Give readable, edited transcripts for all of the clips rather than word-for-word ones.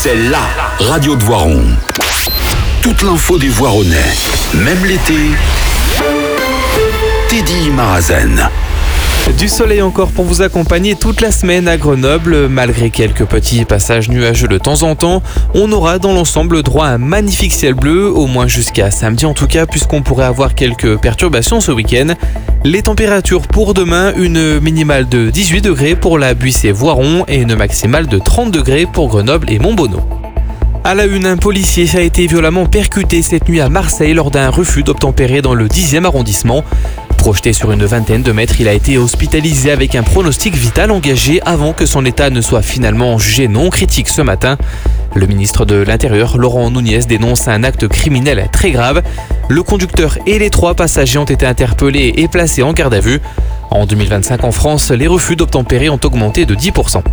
c'est LA radio de Voiron. Toute l'info des Voironnais, même l'été, Teddy Marazen. Du soleil encore pour vous accompagner toute la semaine à Grenoble. Malgré quelques petits passages nuageux de temps en temps, on aura dans l'ensemble droit à un magnifique ciel bleu, au moins jusqu'à samedi en tout cas, puisqu'on pourrait avoir quelques perturbations ce week-end. Les températures pour demain, une minimale de 18 degrés pour la Buissé-Voiron et une maximale de 30 degrés pour Grenoble et Montbonneau. À la une, un policier a été violemment percuté cette nuit à Marseille lors d'un refus d'obtempérer dans le 10e arrondissement. Projeté sur une vingtaine de mètres, il a été hospitalisé avec un pronostic vital engagé avant que son état ne soit finalement jugé non critique ce matin. Le ministre de l'Intérieur, Laurent Nunez, dénonce un acte criminel très grave. Le conducteur et les 3 passagers ont été interpellés et placés en garde à vue. En 2025 en France, les refus d'obtempérer ont augmenté de 10%.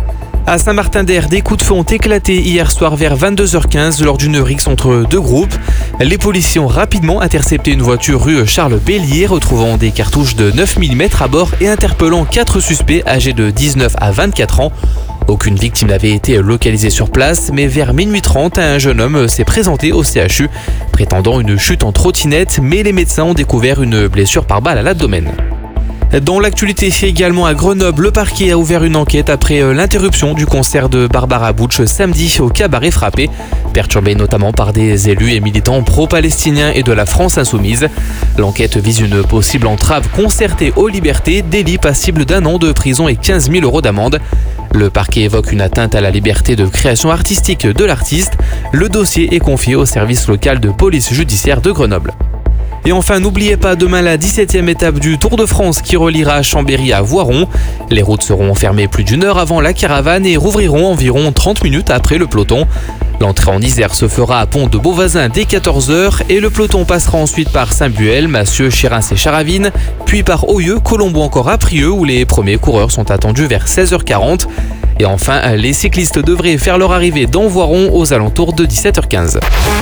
À Saint-Martin-d'Air, des coups de feu ont éclaté hier soir vers 22h15 lors d'une rixe entre 2 groupes. Les policiers ont rapidement intercepté une voiture rue Charles Bélier, retrouvant des cartouches de 9 mm à bord et interpellant 4 suspects âgés de 19 à 24 ans. Aucune victime n'avait été localisée sur place, mais vers minuit 30, un jeune homme s'est présenté au CHU, prétendant une chute en trottinette, mais les médecins ont découvert une blessure par balle à l'abdomen. Dans l'actualité, également à Grenoble, le parquet a ouvert une enquête après l'interruption du concert de Barbara Butch samedi au cabaret Frappé, perturbé notamment par des élus et militants pro-palestiniens et de la France insoumise. L'enquête vise une possible entrave concertée aux libertés, délit passible d'1 an de prison et 15 000 € d'amende. Le parquet évoque une atteinte à la liberté de création artistique de l'artiste. Le dossier est confié au service local de police judiciaire de Grenoble. Et enfin, n'oubliez pas demain la 17e étape du Tour de France qui reliera Chambéry à Voiron. Les routes seront fermées plus d'1 heure avant la caravane et rouvriront environ 30 minutes après le peloton. L'entrée en Isère se fera à Pont de Beauvoisin dès 14h et le peloton passera ensuite par Saint-Buel, Massieux, Chérins et Charavine, puis par Oyeux, Colombo encore à Prieux où les premiers coureurs sont attendus vers 16h40. Et enfin, les cyclistes devraient faire leur arrivée dans Voiron aux alentours de 17h15.